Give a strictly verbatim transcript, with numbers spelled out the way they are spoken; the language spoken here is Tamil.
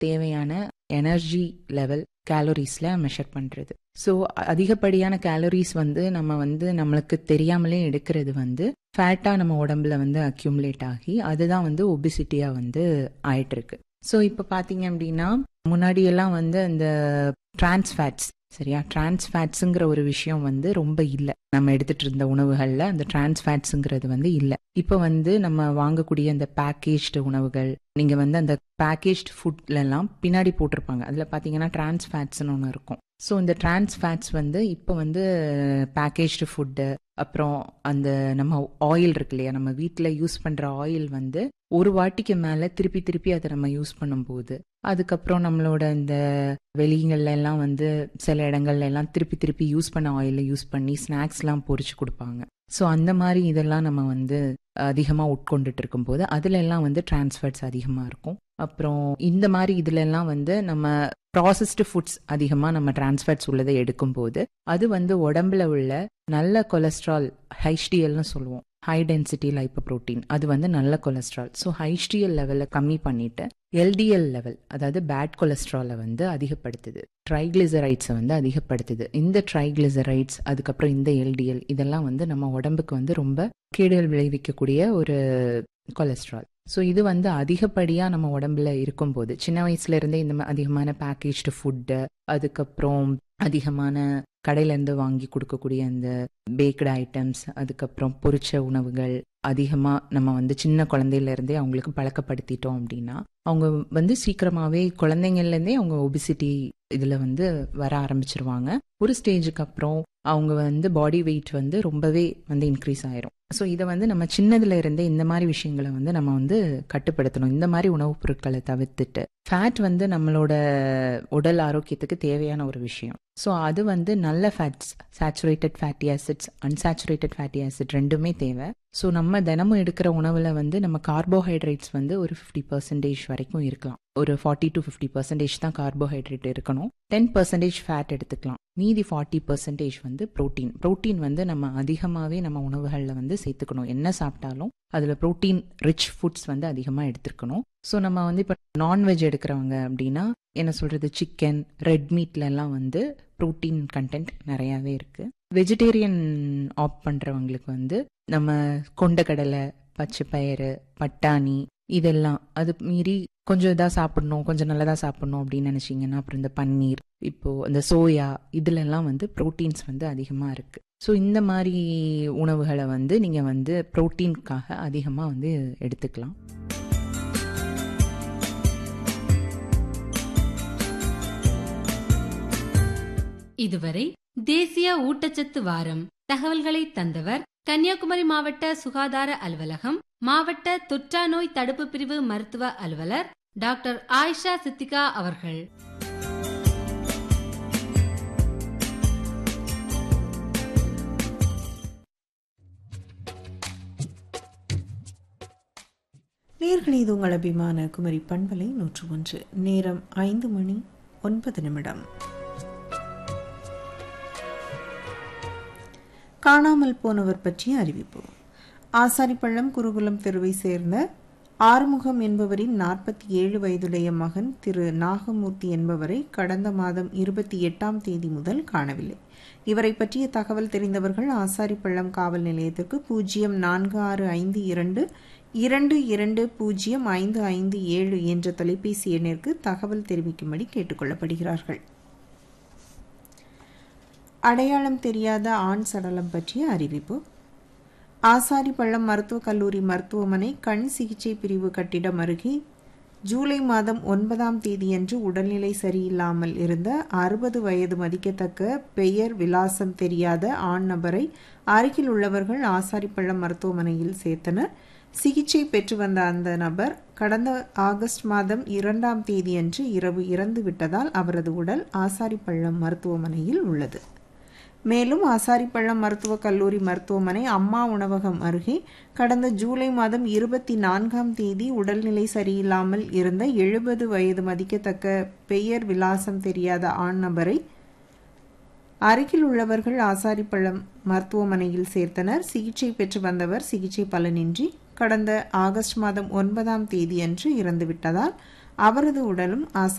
தேவையான எனர்ஜி லெவல் கேலரிஸ்ல மெஷர் பண்றது. ஸோ அதிகப்படியான கேலரிஸ் வந்து நம்ம வந்து நம்மளுக்கு தெரியாமலே எடுக்கிறது வந்து ஃபேட்டா நம்ம உடம்புல வந்து அக்யூமுலேட் ஆகி அதுதான் வந்து ஒபிசிட்டியா வந்து ஆயிட்டு இருக்கு. ஸோ இப்போ பார்த்தீங்க அப்படின்னா முன்னாடி எல்லாம் வந்து அந்த டிரான்ஸ் ஃபேட்ஸ், சரியா, டிரான்ஸ் ஃபேட்ஸுங்கிற ஒரு விஷயம் வந்து ரொம்ப இல்லை. நம்ம எடுத்துட்டு இருந்த உணவுகளில் அந்த டிரான்ஸ் ஃபேட்ஸுங்கிறது வந்து இல்லை. இப்போ வந்து நம்ம வாங்கக்கூடிய அந்த பேக்கேஜ்டு உணவுகள், நீங்கள் வந்து அந்த பேக்கேஜ்டு ஃபுட்லலாம் பின்னாடி போட்டிருப்பாங்க, அதில் பார்த்தீங்கன்னா டிரான்ஸ் ஃபேட்ஸ்னு ஒன்று இருக்கும். ஸோ இந்த டிரான்ஸ் ஃபேட்ஸ் வந்து இப்போ வந்து பேக்கேஜ்டு ஃபுட்டு, அப்புறம் அந்த நம்ம ஆயில் இருக்கு இல்லையா, நம்ம வீட்டில் யூஸ் பண்ணுற ஆயில் வந்து ஒரு வாட்டிக்கு மேலே திருப்பி திருப்பி அதை நம்ம யூஸ் பண்ணும்போது, அதுக்கப்புறம் நம்மளோட இந்த வெளிங்கள்ல எல்லாம் வந்து சில இடங்கள்ல எல்லாம் திருப்பி திருப்பி யூஸ் பண்ண ஆயிலை யூஸ் பண்ணி ஸ்நாக்ஸ்லாம் பொரிச்சு கொடுப்பாங்க. ஸோ அந்த மாதிரி இதெல்லாம் நம்ம வந்து அதிகமாக உட்கொண்டுட்டு இருக்கும்போது அதுல எல்லாம் வந்து டிரான்ஸ்ஃபேட்ஸ் அதிகமாக இருக்கும். அப்புறம் இந்த மாதிரி இதுல எல்லாம் வந்து நம்ம ப்ராசஸ்டு ஃபுட்ஸ் அதிகமாக நம்ம டிரான்ஸ்ஃபேட்ஸ் உள்ளதை எடுக்கும்போது அது வந்து உடம்புல உள்ள நல்ல கொலஸ்ட்ரால், ஹைச்டிஎல்னு சொல்லுவோம், ஹை டென்சிட்டி லைப்போப்ரோட்டீன், அது வந்து நல்ல கொலஸ்ட்ரால். ஸோ ஹைச்டிஎல் லெவலை கம்மி பண்ணிட்டு எல்டிஎல் லெவல், அதாவது பேட் கொலஸ்ட்ராலை வந்து அதிகப்படுத்துது, ட்ரைக்ளிசரைட்ஸை வந்து அதிகப்படுத்துது. இந்த ட்ரைக்ளிசரைட்ஸ் அதுக்கப்புறம் இந்த எல்டிஎல் இதெல்லாம் வந்து நம்ம உடம்புக்கு வந்து ரொம்ப கேடுகள் விளைவிக்கக்கூடிய ஒரு கொலஸ்ட்ரால். ஸோ இது வந்து அதிகப்படியாக நம்ம உடம்புல இருக்கும்போது சின்ன வயசுல இருந்தே இந்த அதிகமான பேக்கேஜ்டு ஃபுட்டு, அதுக்கப்புறம் அதிகமான கடையிலேருந்து வாங்கி கொடுக்கக்கூடிய அந்த பேக்டு ஐட்டம்ஸ், அதுக்கப்புறம் பொரிச்ச உணவுகள் அதிகமாக நம்ம வந்து சின்ன குழந்தையிலேருந்தே அவங்களுக்கு பழக்கப்படுத்திட்டோம் அப்படின்னா அவங்க வந்து சீக்கிரமாகவே குழந்தைங்கள்லேருந்தே அவங்க ஒபிசிட்டி இதில் வந்து வர ஆரம்பிச்சிருவாங்க. ஒரு ஸ்டேஜுக்கு அப்புறம் அவங்க வந்து பாடி வெயிட் வந்து ரொம்பவே வந்து இன்க்ரீஸ் ஆயிரும். ஸோ இதை வந்து நம்ம சின்னதுல இருந்தே இந்த மாதிரி விஷயங்களை வந்து நம்ம வந்து கட்டுப்படுத்தணும். இந்த மாதிரி உணவுப் பொருட்களை தவிர்த்துட்டு, ஃபேட் வந்து நம்மளோட உடல் ஆரோக்கியத்துக்கு தேவையான ஒரு விஷயம். ஸோ அது வந்து நல்ல fats, saturated fatty acids, unsaturated fatty acid ரெண்டுமே தேவை. ஸோ நம்ம தினமும் எடுக்கிற உணவுல வந்து நம்ம கார்போஹைட்ரேட்ஸ் வந்து ஒரு ஃபிஃப்டி பர்சன்டேஜ் வரைக்கும் இருக்கலாம். ஒரு ஃபார்ட்டி டு ஃபிஃப்டி பர்சன்டேஜ் தான் கார்போஹைட்ரேட் இருக்கணும். டென் பர்சன்டேஜ் ஃபேட் எடுத்துக்கலாம். மீதி ஃபார்ட்டி பர்சன்டேஜ் வந்து ப்ரோட்டீன். ப்ரோட்டீன் வந்து நம்ம அதிகமாகவே நம்ம உணவுகளில் வந்து சேர்த்துக்கணும். என்ன சாப்பிட்டாலும் அதில் ப்ரோட்டீன் ரிச் ஃபுட்ஸ் வந்து அதிகமாக எடுத்துருக்கணும். ஸோ நம்ம வந்து இப்போ நான்வெஜ் எடுக்கிறவங்க அப்படின்னா என்ன சொல்கிறது, சிக்கன், ரெட் மீட்ல எல்லாம் வந்து ப்ரோட்டீன் கண்டென்ட் நிறையாவே இருக்குது. வெஜிடேரியன் ஆப்ட் பண்ணுறவங்களுக்கு வந்து நம்ம கொண்டக்கடலை, பச்சை பயிறு, பட்டாணி இதெல்லாம் அது மீறி கொஞ்சம் இதாக சாப்பிடணும், கொஞ்சம் நல்லதாக சாப்பிடணும் அப்படின்னு நினச்சிங்கன்னா அப்புறம் இந்த பன்னீர், இப்போது இந்த சோயா, இதுலெல்லாம் வந்து ப்ரோட்டீன்ஸ் வந்து அதிகமாக இருக்குது. ஸோ இந்த மாதிரி உணவுகளை வந்து நீங்கள் வந்து ப்ரோட்டீனுக்காக அதிகமாக வந்து எடுத்துக்கலாம். இதுவரை தேசிய ஊட்டச்சத்து வாரம் தகவல்களை தந்தவர் கன்னியாகுமரி மாவட்ட சுகாதார அலுவலகம் மாவட்ட தொற்றா நோய் தடுப்பு பிரிவு மருத்துவ அலுவலர் டாக்டர் ஆயிஷா சித்திகா அவர்கள். நேயர்களே, இது உங்கள் அபிமான குமரி பண்பலை நூற்று ஒன்று. நேரம் ஐந்து மணி ஒன்பது நிமிடம். காணாமல் போனவர் பற்றிய அறிவிப்பு. ஆசாரிப்பள்ளம் குருகுலம் தெருவை சேர்ந்த ஆறுமுகம் என்பவரின் நாற்பத்தி ஏழு வயதுடைய மகன் திரு நாகமூர்த்தி என்பவரை கடந்த மாதம் இருபத்தி எட்டாம் தேதி முதல் காணவில்லை. இவரை பற்றிய தகவல் தெரிந்தவர்கள் ஆசாரிப்பள்ளம் காவல் நிலையத்திற்கு பூஜ்ஜியம் நான்கு ஆறு ஐந்து இரண்டு இரண்டு இரண்டு பூஜ்ஜியம் ஐந்து ஐந்து ஏழு என்ற தொலைபேசி எண்ணிற்கு தகவல் தெரிவிக்கும்படி கேட்டுக்கொள்ளப்படுகிறார்கள். அடையாளம் தெரியாத ஆண் சடலம் பற்றிய அறிவிப்பு. ஆசாரிப்பள்ளம் மருத்துவக் கல்லூரி மருத்துவமனை கண் சிகிச்சை பிரிவு கட்டிடம் அருகே ஜூலை மாதம் ஒன்பதாம் தேதியன்று உடல்நிலை சரியில்லாமல் இருந்த அறுபது வயது மதிக்கத்தக்க பெயர் விலாசம் தெரியாத ஆண் நபரை அருகில் உள்ளவர்கள் ஆசாரிப்பள்ளம் மருத்துவமனையில் சேர்த்தனர். சிகிச்சை பெற்று வந்த அந்த நபர் கடந்த ஆகஸ்ட் மாதம் இரண்டாம் தேதியன்று இரவு இறந்து விட்டதால் அவரது உடல் ஆசாரிப்பள்ளம் மருத்துவமனையில் உள்ளது. மேலும் ஆசாரிப்பள்ளம் மருத்துவக் கல்லூரி மருத்துவமனை அம்மா உணவகம் அருகே கடந்த ஜூலை மாதம் இருபத்தி நான்காம் தேதி உடல்நிலை சரியில்லாமல் இருந்த எழுபது வயது மதிக்கத்தக்க பெயர் விலாசம் தெரியாத ஆண் நபரை அருகில் உள்ளவர்கள் ஆசாரிப்பள்ளம் மருத்துவமனையில் சேர்த்தனர். சிகிச்சை பெற்று வந்தவர் சிகிச்சை பலனின்றி கடந்த ஆகஸ்ட் மாதம் ஒன்பதாம் தேதியன்று இறந்துவிட்டதால் அவரது உடலும்